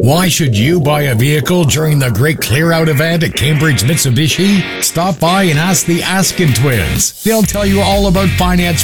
Why should you buy a vehicle during the Great Clear Out event at Cambridge Mitsubishi? Stop by and ask the Askin twins. They'll tell you all about finance